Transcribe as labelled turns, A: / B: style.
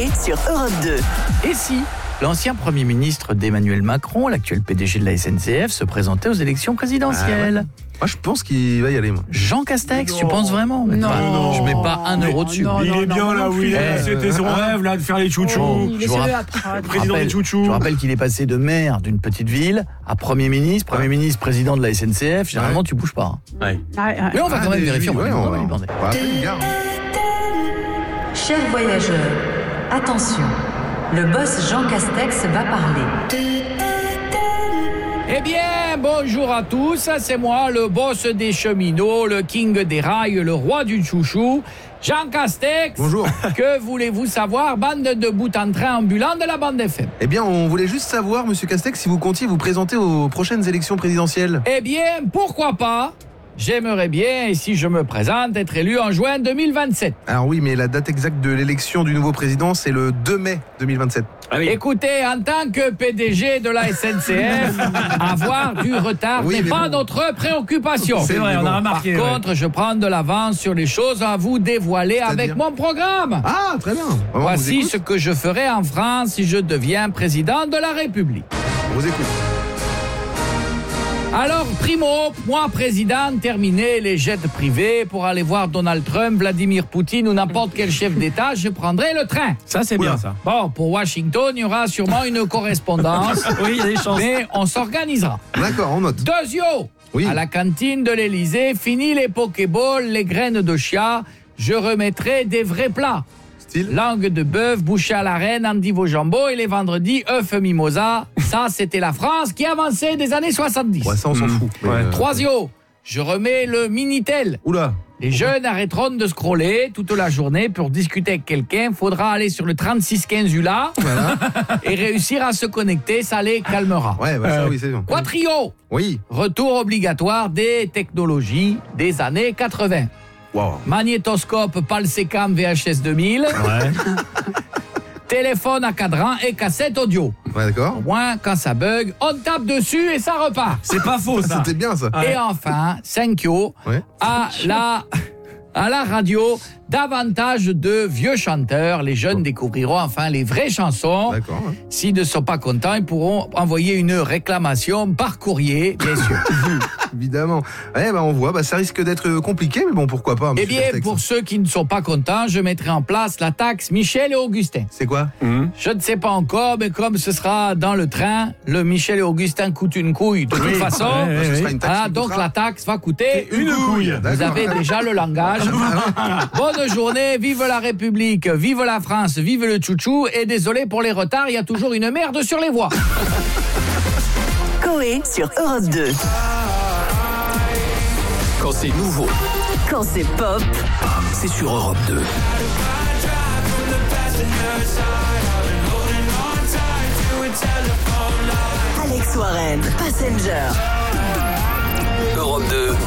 A: sur Europe 2.
B: Et si l'ancien Premier ministre d'Emmanuel Macron, l'actuel PDG de la SNCF, se présentait aux élections présidentielles?
C: Moi, je pense qu'il va y aller, moi.
B: Jean Castex, tu penses vraiment?
D: Non.
B: Je mets pas un euro dessus.
D: Il est bien là où il est. C'était son rêve là de faire les chouchous. Président des chouchous.
B: Je rappelle qu'il est passé de maire d'une petite ville à Premier ministre, président de la SNCF. Généralement, tu bouges pas.
D: Ouais.
B: Mais on va quand même vérifier.
E: Chers voyageurs, attention, le boss Jean Castex va parler.
B: Eh bien, bonjour à tous, c'est moi, le boss des cheminots, le king des rails, le roi du chouchou, Jean Castex.
C: Bonjour.
B: Que voulez-vous savoir, bande de bout en train ambulant de la bande FM?
C: Eh bien, on voulait juste savoir, monsieur Castex, si vous comptiez vous présenter aux prochaines élections présidentielles.
B: Eh bien, pourquoi pas? J'aimerais bien, et si je me présente, être élu en juin 2027.
C: Alors oui, mais la date exacte de l'élection du nouveau président, c'est le 2 mai 2027.
D: Ah oui.
B: Écoutez, en tant que PDG de la SNCF, avoir du retard n'est pas notre préoccupation.
D: C'est vrai, on a remarqué.
B: Par contre, je prends de l'avance sur les choses à vous dévoiler avec mon programme.
C: Ah, très bien.
B: Voici ce que je ferai en France si je deviens président de la République.
C: On vous écoute.
B: Alors, primo, moi, président, terminé les jets privés pour aller voir Donald Trump, Vladimir Poutine ou n'importe quel chef d'État, je prendrai le train.
D: Ça, c'est bien, ça.
B: Bon, pour Washington, il y aura sûrement une correspondance.
D: Oui, il y a des chances.
B: Mais on s'organisera.
C: D'accord, on note.
B: Deuxio,
C: Oui.
B: à la cantine de l'Élysée, fini les pokéballs, les graines de chia, je remettrai des vrais plats.
C: Style.
B: Langue de bœuf, bouchée à la reine, endive au jambon et les vendredis, œufs mimosa. Ça, c'était la France qui avançait des années 70.
C: Ouais, ça, on s'en fout. Mais,
D: Ouais.
B: Troisio, je remets le Minitel.
C: Oula.
B: Les jeunes arrêteront de scroller toute la journée pour discuter avec quelqu'un. Faudra aller sur le 3615 ULA et réussir à se connecter, ça les calmera.
C: Ouais, bah, ça, oui, c'est bien.
B: Quatrio,
C: Oui.
B: retour obligatoire des technologies des années 80.
C: Wow.
B: Magnétoscope, Palsecam, VHS 2000,
D: Ouais.
B: téléphone à cadran et cassette audio.
C: Ouais, d'accord.
B: Au moins, quand ça bug, on tape dessus et ça repart.
D: C'est pas faux, ça.
C: C'était bien, ça.
B: Et enfin, 5
C: Ouais.
B: à la radio, davantage de vieux chanteurs. Les jeunes découvriront enfin les vraies chansons.
C: D'accord. Ouais.
B: S'ils ne sont pas contents, ils pourront envoyer une réclamation par courrier, bien sûr.
C: Évidemment. Ouais, bah, on voit. Bah, ça risque d'être compliqué, mais bon, pourquoi pas.
B: Eh
C: monsieur
B: bien,
C: Castex.
B: pour ceux qui ne sont pas contents, je mettrai en place la taxe Michel et Augustin.
C: C'est quoi?
B: Je ne sais pas encore, mais comme ce sera dans le train, le Michel et Augustin coûtent une couille de toute façon.
D: Ouais,
C: Ce sera une taxe qui
B: Donc
C: coûtera
B: la taxe va coûter
D: Une couille.
B: Vous
C: D'accord.
B: avez déjà le langage. Bonne journée, vive la République, vive la France, vive le chouchou. Et désolé pour les retards, il y a toujours une merde sur les voies.
A: Coé sur Europe 2.
F: Quand c'est nouveau,
A: Quand c'est pop,
F: c'est sur Europe 2.
A: Alex Warren, Passenger.
F: Europe 2.